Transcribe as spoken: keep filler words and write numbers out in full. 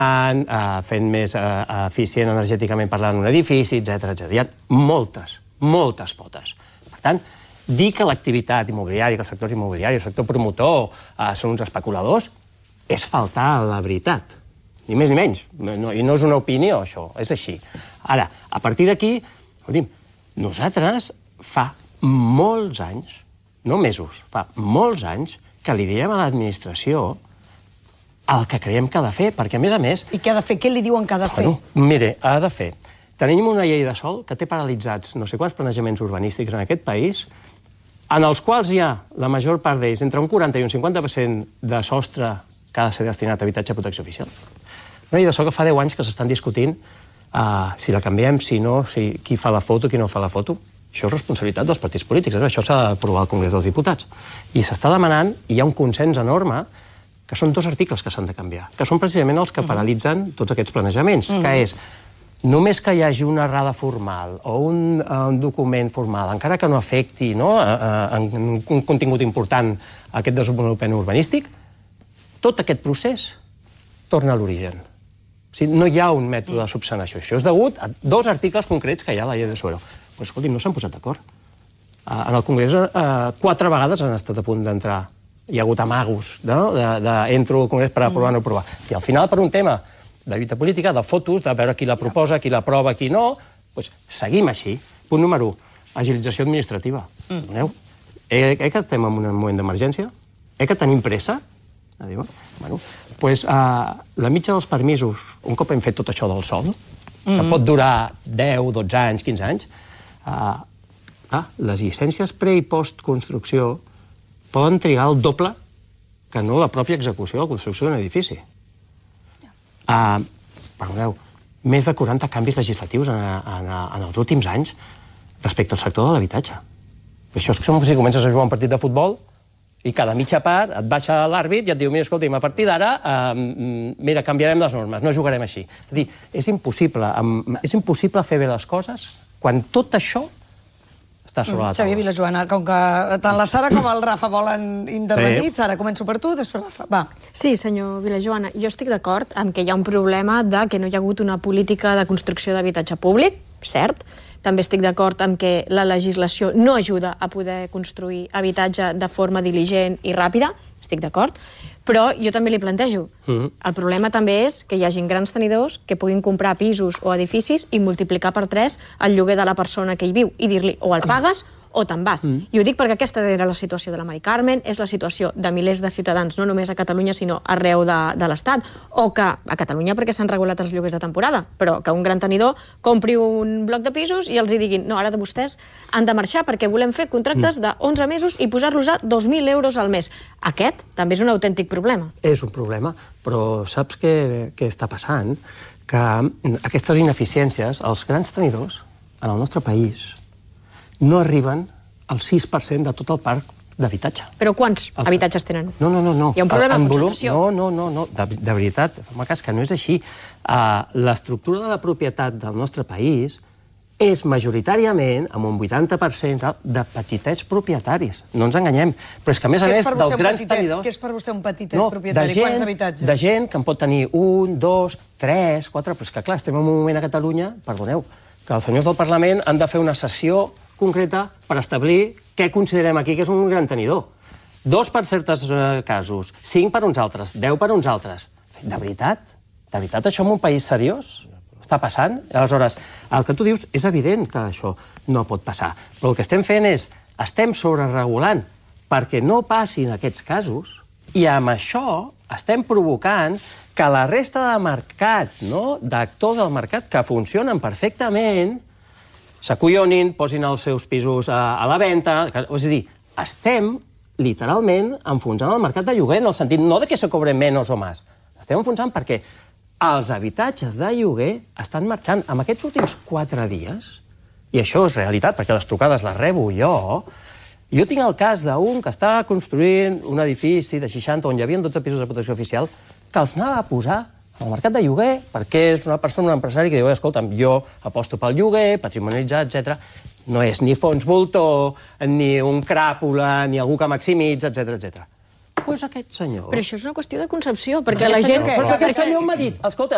fent més eficient energèticament parlant un edifici, etcètera. Hi ha moltes, moltes potes. Per tant, dir que l'activitat immobiliària, que el sector immobiliari, el sector promotor són uns especuladors, és faltar a la veritat. Ni més ni menys. I no és una opinió, això. És així. Ara, a partir d'aquí, nosaltres fa molts anys, no mesos, fa molts anys que li diem a l'administració el que creiem que ha de fer, perquè, a més a més... I què ha de fer? Què li diuen que ha de fer? Mire, ha de fer. Tenim una llei de sòl que té paralitzats no sé quants planejaments urbanístics en aquest país, en els quals hi ha, la major part d'ells, entre un quaranta i un cinquanta per cent de sostre que ha de ser destinat a habitatge de protecció oficial. Una llei de sòl que fa deu anys que s'estan discutint si la canviem, si no, qui fa la foto, qui no fa la foto. Això és responsabilitat dels partits polítics, això s'ha d'aprovar al Congrés dels Diputats. I s'està demanant, i hi ha un consens enorme, que són dos articles que s'han de canviar, que són precisament els que paralitzen tots aquests planejaments, que és només que hi hagi una errada formal o un document formal, encara que no afecti un contingut important a aquest desenvolupament urbanístic, tot aquest procés torna a l'origen. No hi ha un mètode de subsanació. Això és degut a dos articles concrets que hi ha a la llei de suelo. Però, escolti, no s'han posat d'acord. En el Congrés quatre vegades han estat a punt d'entrar. Hi ha hagut amagos d'entro al Congrés per aprovar o no aprovar. I al final, per un tema de lluita política, de fotos, de veure qui la proposa, qui l'aprova, qui no, doncs seguim així. Punt número u, agilització administrativa. Eh que estem en un moment d'emergència? Eh que tenim pressa? Doncs la mitja dels permisos, un cop hem fet tot això del sòl, que pot durar deu, dotze anys, quinze anys, les llicències pre- i post-construcció poden trigar el doble que no la pròpia execució de la construcció d'un edifici. Perdoneu, més de quaranta canvis legislatius en els últims anys respecte al sector de l'habitatge. Això és com si comences a jugar un partit de futbol i cada mitja part et baixa l'àrbit i et diu, mira, escolta'm, a partir d'ara, mira, canviarem les normes, no jugarem així. És a dir, és impossible fer bé les coses quan tot això està sobre la taula. Xavier Vilajoana, com que tant la Sara com el Rafa volen intervenir, Sara, començo per tu, després Rafa. Va. Sí, senyor Vilajoana, jo estic d'acord en que hi ha un problema de que no hi ha hagut una política de construcció d'habitatge públic, cert. També estic d'acord en que la legislació no ajuda a poder construir habitatge de forma diligent i ràpida, estic d'acord, però jo també li plantejo. El problema també és que hi hagin grans tenidors que puguin comprar pisos o edificis i multiplicar per tres el lloguer de la persona que hi viu i dir-li o el pagues o te'n vas. I ho dic perquè aquesta era la situació de la Mari Carmen, és la situació de milers de ciutadans, no només a Catalunya, sinó arreu de l'Estat, o que a Catalunya perquè s'han regulat els lloguers de temporada, però que un gran tenidor compri un bloc de pisos i els hi diguin, no, ara de vostès han de marxar perquè volem fer contractes d'onze mesos i posar-los a dos mil euros al mes. Aquest també és un autèntic problema. És un problema, però saps què està passant? Que aquestes ineficiències, els grans tenidors en el nostre país no arriben al sis per cent de tot el parc d'habitatge. Però quants habitatges tenen? No, no, no. Hi ha un problema de concentració? No, no, no. De veritat, fa cas que no és així. L'estructura de la propietat del nostre país és majoritàriament, amb un vuitanta per cent, de petitets propietaris. No ens enganyem. Però és que, a més a més, dels grans tenidors... Què és per vostè un petitet propietari? Quants habitatges? De gent que en pot tenir un, dos, tres, quatre... Però és que, clar, estem en un moment a Catalunya, perdoneu, que els senyors del Parlament han de fer una sessió concreta per establir què considerem aquí que és un gran tenidor. Dos per certs casos, cinc per uns altres, deu per uns altres. De veritat? De veritat això en un país seriós està passant? Aleshores, el que tu dius és evident que això no pot passar, però el que estem fent és, estem sobreregulant perquè no passin aquests casos i amb això estem provocant que la resta de mercat, d'actors del mercat que funcionen perfectament, s'acollonin, posin els seus pisos a la venda... És a dir, estem literalment enfonsant el mercat de lloguer en el sentit no de que se cobren menys o més. Estem enfonsant perquè els habitatges de lloguer estan marxant en aquests últims quatre dies, i això és realitat perquè les trucades les rebo jo, jo tinc el cas d'un que està construint un edifici de seixanta on hi havia dotze pisos de protecció oficial que els anava a posar al mercat de lloguer, perquè és una persona, un empresari que diu, escolta'm, jo aposto pel lloguer, patrimonialitzat, etcètera. No és ni fons voltor, ni un cràpula, ni algú que maximitza, etcètera, etcètera. Doncs aquest senyor... Però això és una qüestió de concepció, perquè la gent... Però aquest senyor m'ha dit, escolta,